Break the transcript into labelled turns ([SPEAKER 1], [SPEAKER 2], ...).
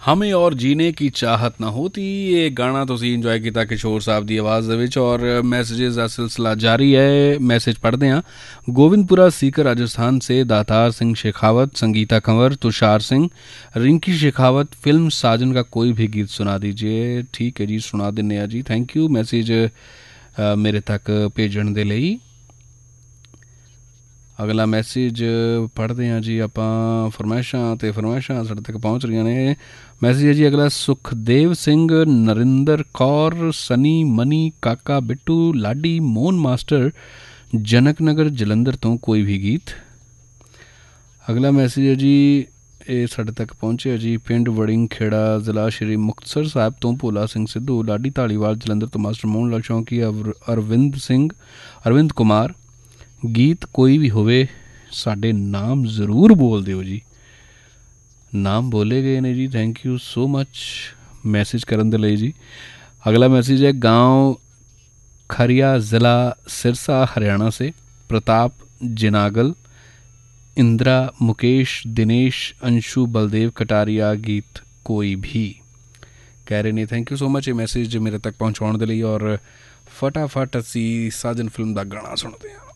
[SPEAKER 1] हमें और जीने की चाहत ना होती। ये गाना तुसी इंजॉय किया किशोर साहब की आवाज़ दे विच और मैसेजेस का सिलसिला जारी है। मैसेज पढ़ते हैं। गोविंदपुरा सीकर राजस्थान से दातार सिंह शेखावत, संगीता कंवर, तुषार सिंह, रिंकी शेखावत, फिल्म साजन का कोई भी गीत सुना दीजिए। ठीक है जी, सुना दिन्ने जी। थैंक यू मैसेज मेरे तक भेजण दे लई। अगला मैसेज पढ़ते हैं जी आप। फरमाइशां साढ़े तक पहुँच रही ने। मैसेज है जी अगला सुखदेव सिंह, नरिंदर कौर, सनी, मनी, काका बिट्टू, लाडी, मोहन मास्टर, जनक नगर जलंधर तो कोई भी गीत। अगला मैसेज है जी ये साढ़े तक पहुँचे जी पिंड वड़िंग खेड़ा जिला श्री मुक्तसर साहब तो भोला सिंह सिद्धू, लाडी धालीवाल जलंधर तो मास्टर मोहन लाल शौकी, अरविंद कुमार। गीत कोई भी होवे साडे नाम ज़रूर बोल दिओ जी। नाम बोले गए ने जी। Thank you so much message करन दे लई जी। अगला मैसेज है गांव खरिया ज़िला सिरसा हरियाणा से प्रताप जिनागल, इंदिरा, मुकेश, दिनेश, अंशु, बलदेव कटारिया। गीत कोई भी कह रहे ने। थैंक यू सो मच ये मैसेज मेरे तक पहुँचाने दे लई और फटाफट असी साजन फिल्म का गाना सुनते हैं।